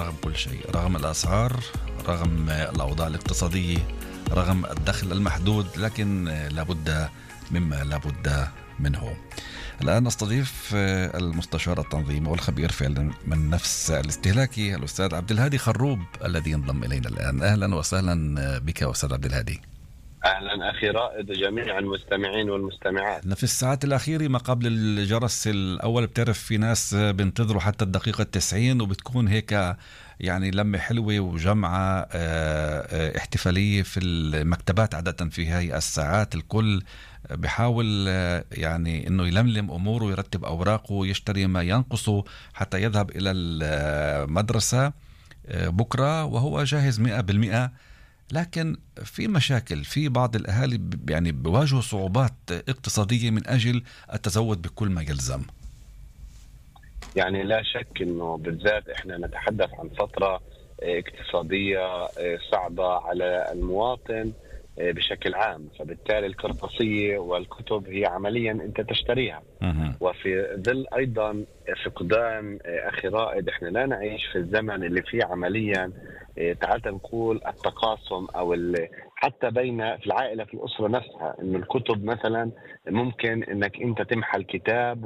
رغم كل شيء، رغم الأسعار، رغم الأوضاع الاقتصادية، رغم الدخل المحدود، لكن لابد مما لابد منه. الآن أستضيف المستشار التنظيمي والخبير في علم النفس الاستهلاكي الأستاذ عبد الهادي خروب الذي ينضم إلينا الآن. أهلا وسهلا بك أستاذ عبد الهادي. أهلا أخي رائد وجميع المستمعين والمستمعات. في الساعات الأخيرة ما قبل الجرس الأول، بتعرف في ناس بينتظروا حتى الدقيقة 90 وبتكون هيك يعني لمة حلوة وجمعة احتفالية في المكتبات عادة في هاي الساعات. الكل بحاول يعني انه يلملم اموره، يرتب اوراقه، يشتري ما ينقصه حتى يذهب الى المدرسة بكرة وهو جاهز 100%. لكن في مشاكل، في بعض الأهالي يعني بواجهوا صعوبات اقتصادية من أجل التزود بكل ما يلزم. يعني لا شك أنه بالذات إحنا نتحدث عن فترة اقتصادية صعبة على المواطن بشكل عام، فبالتالي القرطاسية والكتب هي عمليا أنت تشتريها. وفي ظل أيضا فقدان أخي رائد، إحنا لا نعيش في الزمن اللي فيه عمليا تعال نقول التقاسم أو حتى بين في العائلة في الأسرة نفسها، إنه الكتب مثلا ممكن إنك أنت تمحى الكتاب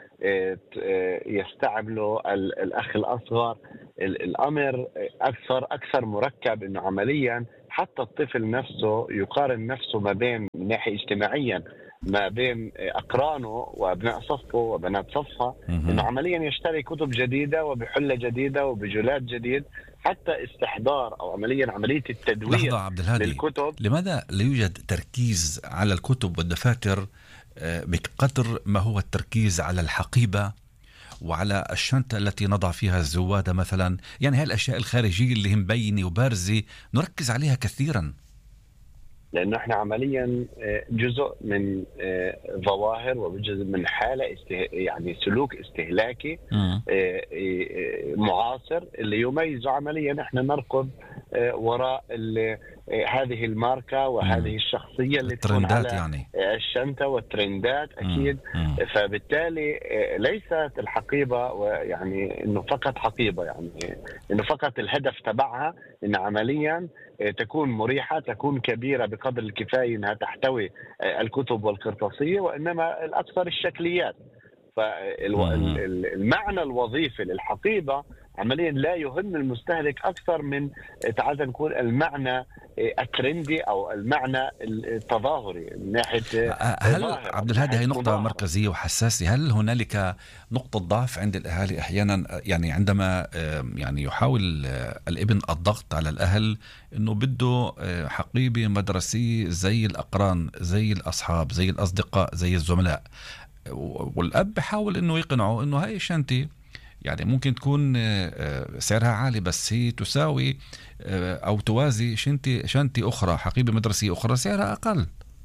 ويستعمله الأخ الأصغر. الأمر أكثر مركب، إنه عمليا حتى الطفل نفسه يقارن نفسه ما بين من ناحية اجتماعيا ما بين أقرانه وأبناء صفه وبنات صفها، إنه عمليا يشتري كتب جديدة وبحلة جديدة وبجلاد جديد، حتى استحضار أو عملية التدوير. لحظة عبد الهادي، للكتب. لماذا لا يوجد تركيز على الكتب والدفاتر بقدر ما هو التركيز على الحقيبة وعلى الشنطة التي نضع فيها الزوادة مثلا؟ يعني هاي الأشياء الخارجية اللي هم بينة وبارزة نركز عليها كثيرا، لأنه احنا عمليا جزء من ظواهر وجزء من حالة يعني سلوك استهلاكي معاصر اللي يميز عمليا احنا نركض وراء هذه الماركة وهذه الشخصية اللي تكون على يعني الشنطة والترندات أكيد. فبالتالي ليست الحقيبة يعني إنه فقط حقيبة، يعني إنه فقط الهدف تبعها إن عمليا تكون مريحة، تكون كبيرة بقدر الكفاية إنها تحتوي الكتب والقرطاسية، وإنما الأكثر الشكليات. فالمعنى الوظيفي للحقيبة عمليا لا يهم المستهلك أكثر من تعال نقول المعنى الترندي أو المعنى التظاهري من ناحية. هل عبد الهادي هي نقطة مركزية وحساسة؟ هل هنالك نقطة ضعف عند الأهالي أحيانا، يعني عندما يعني يحاول الابن الضغط على الأهل إنه بده حقيبة مدرسية زي الأقران، زي الأصحاب، زي الأصدقاء، زي الزملاء، والأب بحاول إنه يقنعه إنه هاي الشنطة يعني ممكن تكون سعرها عالي بس هي تساوي أو توازي شنطة أخرى، حقيبة مدرسية أخرى سعرها أقل.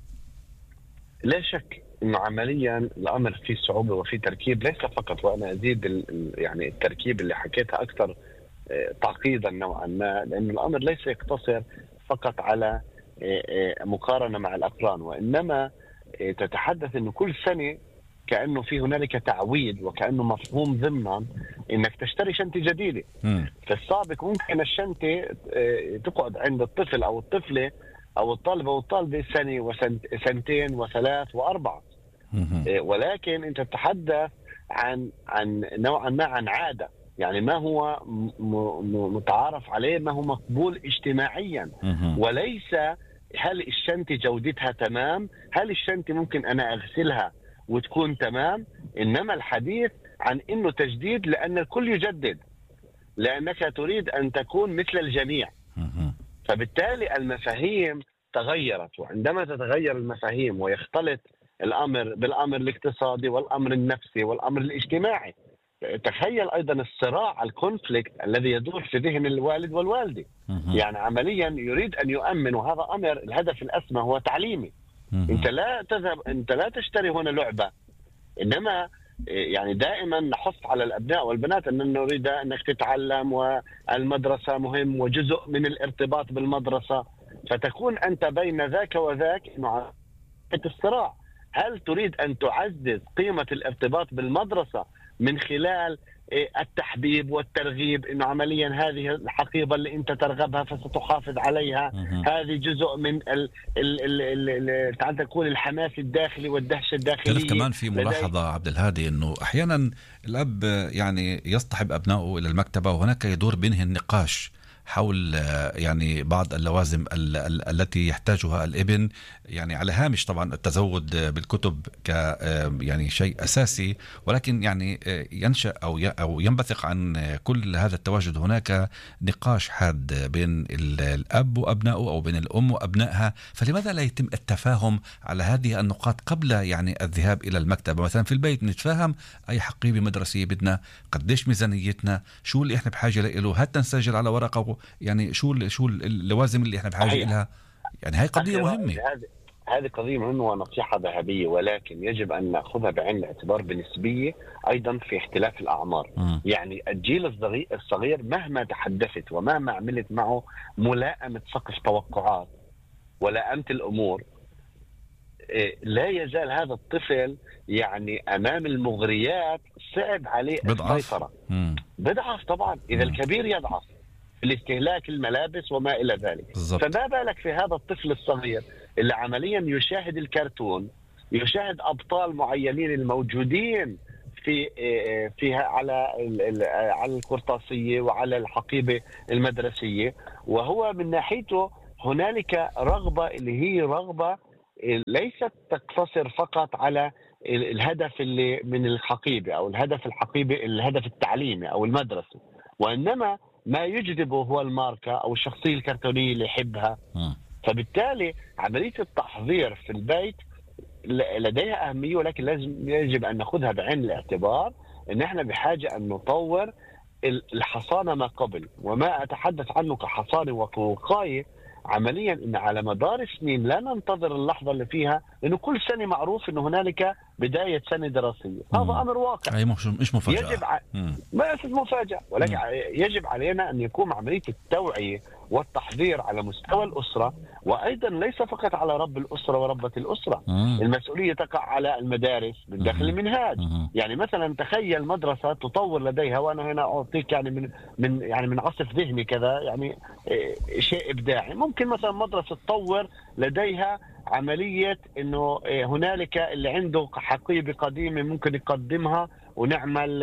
لا شك إنه عمليا الأمر فيه صعوبة وفيه تركيب، ليس فقط، وأنا أزيد يعني التركيب اللي حكيتها أكثر تعقيدا نوعا ما، لأن الأمر ليس يقتصر فقط على مقارنة مع الأقران، وإنما تتحدث إنه كل سنة كأنه في هنالك تعويد وكأنه مفهوم ضمنا إنك تشتري شنطة جديدة. في السابق ممكن الشنطة تقعد عند الطفل أو الطفلة أو الطالب أو الطالبة سنة وسنتين وثلاث وأربعة، ولكن أنت تتحدث عن نوعا ما عن عادة، يعني ما هو متعارف عليه، ما هو مقبول اجتماعيا، وليس هل الشنطة جودتها تمام، هل الشنطة ممكن أنا أغسلها وتكون تمام، إنما الحديث عن إنه تجديد، لأن الكل يجدد، لأنك تريد أن تكون مثل الجميع. فبالتالي المفاهيم تغيرت، وعندما تتغير المفاهيم ويختلط الأمر بالأمر الاقتصادي والأمر النفسي والأمر الاجتماعي، تخيل أيضا الصراع الكونفليكت الذي يدور في ذهن الوالد والوالدة. يعني عمليا يريد أن يؤمن، وهذا أمر الهدف الأسمى هو تعليمي. أنت لا تشتري هنا لعبة، إنما يعني دائما نحث على الأبناء والبنات أن نريد أنك تتعلم، والمدرسة مهم وجزء من الارتباط بالمدرسة، فتكون أنت بين ذاك وذاك مع الصراع. هل تريد أن تعزز قيمة الارتباط بالمدرسة من خلال التحبيب والترغيب، انه عمليا هذه الحقيبه اللي انت ترغبها فستحافظ عليها. هذه جزء من تعال تقول الحماس الداخلي والدهشه الداخليه. تعرف كمان في ملاحظه عبد الهادي انه احيانا الاب يعني يصطحب ابنائه الى المكتبه، وهناك يدور بينهم النقاش حول يعني بعض اللوازم التي يحتاجها الابن، يعني على هامش طبعا التزود بالكتب ك يعني شيء أساسي، ولكن يعني ينشأ أو ينبثق عن كل هذا التواجد هناك نقاش حاد بين الأب وأبنائه أو بين الأم وأبنائها. فلماذا لا يتم التفاهم على هذه النقاط قبل يعني الذهاب إلى المكتبة؟ مثلا في البيت نتفاهم أي حقيبة مدرسية بدنا، قديش ميزانيتنا، شو اللي إحنا بحاجة له، حتى نسجل على ورقة يعني شو اللوازم اللي إحنا بحاجة لها. يعني هاي قضية مهمة. هذه قضية مهمة ونصيحة ذهبية، ولكن يجب أن نأخذها بعين الاعتبار بنسبية أيضا في اختلاف الأعمار. يعني الجيل الصغير مهما تحدثت ومهما عملت معه ملائمة سقف توقعات ولائمة الأمور، لا يزال هذا الطفل يعني أمام المغريات صعب عليه السيطرة. بضعف طبعا إذا الكبير يضعف في الاستهلاك الملابس وما إلى ذلك بالزبط. فما بالك في هذا الطفل الصغير اللي عمليا يشاهد الكرتون، يشاهد أبطال معينين الموجودين فيها على القرطاسية وعلى الحقيبة المدرسية، وهو من ناحيته هنالك رغبة اللي هي رغبة ليست تقتصر فقط على الهدف اللي من الحقيبة أو الهدف التعليمي أو المدرسي، وإنما ما يجذبه هو الماركة أو الشخصية الكرتونية اللي يحبها. فبالتالي عملية التحضير في البيت لديها أهمية، ولكن يجب أن نأخذها بعين الاعتبار أن احنا بحاجة أن نطور الحصانة ما قبل. وما أتحدث عنه كحصانة وكوقاية عمليا ان على مدار السنين لا ننتظر اللحظة اللي فيها، لأنه كل سنة معروف أنه هنالك بداية سنة دراسية. هذا أمر واقع، أي مش مفاجأة، يجب ما اسم مفاجأة، ولكن يجب علينا أن يكون عملية التوعية والتحضير على مستوى الأسرة، وأيضا ليس فقط على رب الأسرة وربة الأسرة. المسؤولية تقع على المدارس من داخل المنهاج. يعني مثلا تخيل مدرسة تطور لديها، وأنا هنا أعطيك يعني من عصف ذهني كذا، يعني شيء إبداعي. ممكن مثلا مدرسة تطور لديها عملية انه هنالك اللي عنده حقيبة قديمة ممكن يقدمها ونعمل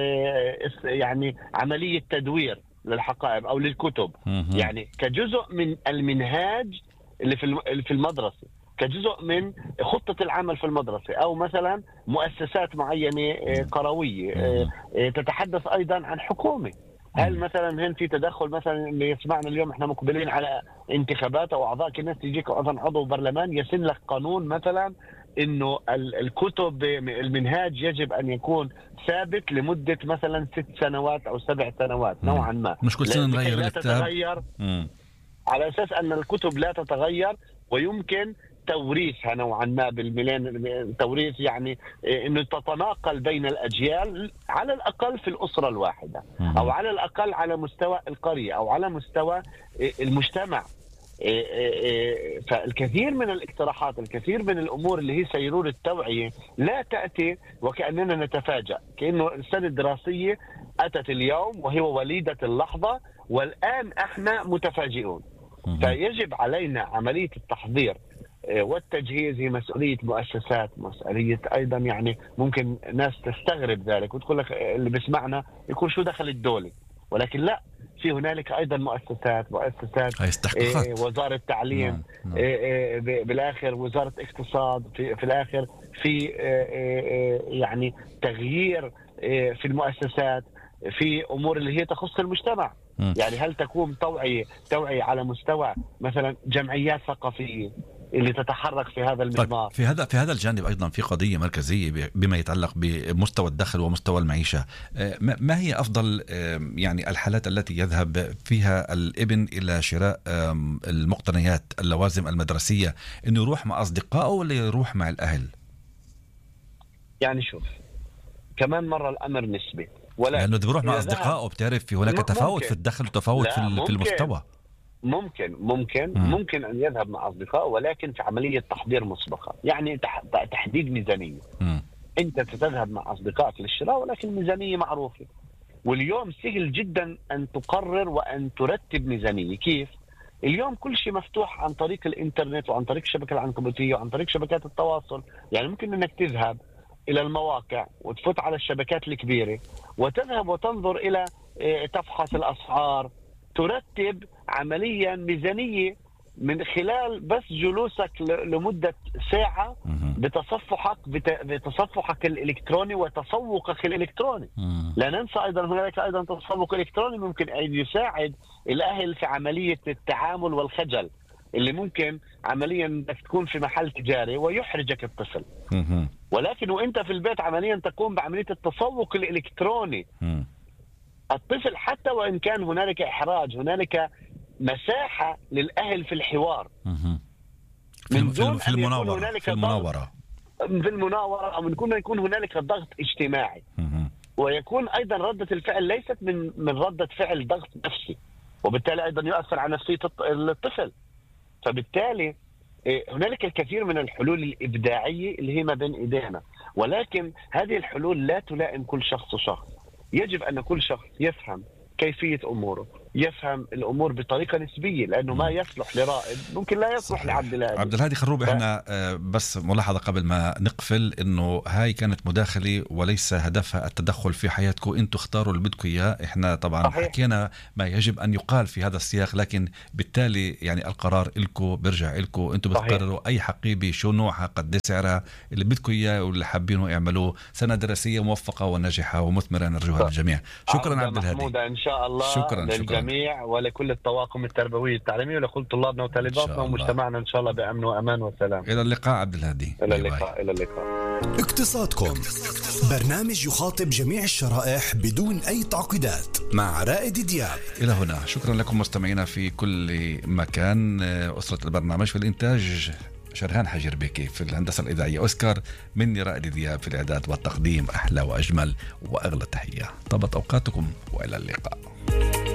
يعني عملية تدوير للحقائب او للكتب، يعني كجزء من المنهاج اللي في المدرسة، كجزء من خطة العمل في المدرسة، او مثلا مؤسسات معينة قروية تتحدث ايضا عن حكومة. هل مثلا هن في تدخل مثلا اللي يسمعنا اليوم احنا مقبلين على انتخابات او اعضاء كنيسة يجيك ايضا عضو برلمان يسن لك قانون مثلا انه الكتب المنهاج يجب ان يكون ثابت لمدة مثلا 6 سنوات او 7 سنوات نوعا ما، مش كل سنة نغير لا الكتاب، تتغير على اساس ان الكتب لا تتغير ويمكن توريثها نوعا ما بالميلين، توريث يعني انه تتناقل بين الاجيال على الاقل في الاسره الواحده، او على الاقل على مستوى القريه او على مستوى المجتمع. فالكثير من الاقتراحات، الكثير من الامور اللي هي سيرور التوعيه لا تاتي وكاننا نتفاجأ، كانه السنه الدراسيه اتت اليوم وهي وليده اللحظه والان احنا متفاجئون. فيجب علينا عمليه التحضير والتجهيز، هي مسؤولية مؤسسات، مسؤولية أيضا يعني ممكن ناس تستغرب ذلك وتقول لك اللي بسمعنا يكون شو دخل الدولة، ولكن لا، في هنالك أيضا مؤسسات وزارة تعليم، بالآخر وزارة اقتصاد، في الآخر في يعني تغيير في المؤسسات، في أمور اللي هي تخص المجتمع. يعني هل تكون توعية على مستوى مثلا جمعيات ثقافية اللي تتحرك في هذا المضمار؟ طيب في هذا الجانب أيضا في قضية مركزية بما يتعلق بمستوى الدخل ومستوى المعيشة. ما هي أفضل يعني الحالات التي يذهب فيها الابن إلى شراء المقتنيات اللوازم المدرسية؟ إنه يروح مع أصدقائه ولا يروح مع الأهل؟ يعني شوف، كمان مرة الأمر نسبي، لأنه إذا بروح مع أصدقائه بتعرف في هناك تفاوت في الدخل وتفاوت في المستوى. ممكن أن يذهب مع أصدقائه، ولكن في عملية تحضير مسبقة، يعني تحديد ميزانية. أنت ستذهب مع أصدقائك للشراء ولكن ميزانية معروفة، واليوم سهل جدا أن تقرر وأن ترتب ميزانية. كيف؟ اليوم كل شيء مفتوح عن طريق الإنترنت وعن طريق الشبكة العنكبوتية وعن طريق شبكات التواصل. يعني ممكن أنك تذهب إلى المواقع وتفوت على الشبكات الكبيرة وتذهب وتنظر إلى تفحص الأسعار، ترتب عمليا ميزانية من خلال بس جلوسك لمدة ساعة بتصفحك الإلكتروني وتسوقك الإلكتروني. لا ننسى أيضا هناك أيضا تسوق إلكتروني ممكن أن يساعد الأهل في عملية التعامل والخجل اللي ممكن عمليا تكون في محل تجاري ويحرجك الطفل. ولكن وانت في البيت عمليا تقوم بعملية التسوق الإلكتروني. الطفل حتى وإن كان هنالك إحراج، هنالك مساحة للأهل في الحوار من دون في المناورة في المناورة أو يكون هنالك ضغط اجتماعي. ويكون أيضا ردة الفعل ليست من ردة فعل ضغط نفسي، وبالتالي أيضا يؤثر على نفسية الطفل. فبالتالي هنالك الكثير من الحلول الإبداعية اللي هي ما بين إيدينا، ولكن هذه الحلول لا تلائم كل شخص وشخص. يجب أن كل شخص يفهم كيفية أموره، يفهم الأمور بطريقة نسبية، لأنه ما يصلح لرائد ممكن لا يصلح لعبد الهادي. عبد الهادي خروب، احنا بس ملاحظة قبل ما نقفل، انه هاي كانت مداخلة وليس هدفها التدخل في حياتكم، انتوا اختاروا اللي بدكم اياه. احنا طبعا صحيح. حكينا ما يجب ان يقال في هذا السياق، لكن بالتالي يعني القرار إلكم، برجع إلكم، انتوا بتقرروا اي حقيبة شو نوعها قد سعرها، اللي بدكم اياه واللي حابينه اعملوه. سنة دراسية موفقة وناجحة ومثمرة نرجوها للجميع. شكرا عبد الهادي. ان شاء الله. شكرا للجميع ولكل الطواقم التربوية التعليمية ولكل طلابنا وطالباتنا ومجتمعنا ان شاء الله بأمن وأمان وسلام. الى اللقاء عبد الهادي. الى اللقاء. الى اللقاء. اقتصادكم، برنامج يخاطب جميع الشرائح بدون اي تعقيدات، مع رائد دياب. الى هنا شكرا لكم مستمعينا في كل مكان. أسرة البرنامج في الإنتاج شرهان حجر بيكي، في الهندسة الإذاعية أوسكار، مني رائد دياب في الإعداد والتقديم. أحلى وأجمل وأغلى تحية. طابت أوقاتكم وإلى اللقاء.